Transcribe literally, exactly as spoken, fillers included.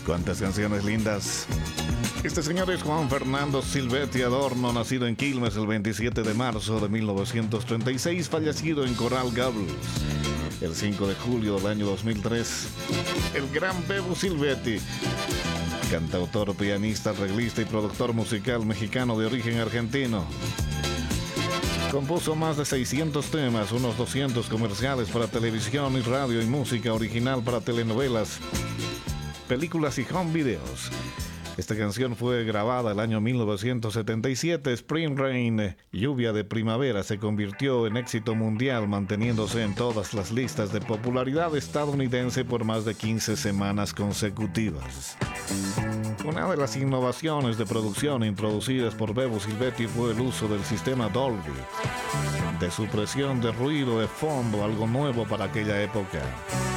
Cuántas canciones lindas. Este señor es Juan Fernando Silvetti Adorno, nacido en Quilmes el veintisiete de marzo de mil novecientos treinta y seis, fallecido en Coral Gables el cinco de julio del año dos mil tres. El gran Bebo Silvetti, cantautor, pianista, arreglista y productor musical mexicano de origen argentino. Compuso más de seiscientos temas, unos doscientos comerciales para televisión y radio y música original para telenovelas, películas y home videos. Esta canción fue grabada el año mil novecientos setenta y siete. Spring Rain, Lluvia de Primavera, se convirtió en éxito mundial, manteniéndose en todas las listas de popularidad estadounidense por más de quince semanas consecutivas. Una de las innovaciones de producción introducidas por Bebo Silvetti fue el uso del sistema Dolby, de supresión de ruido de fondo, algo nuevo para aquella época.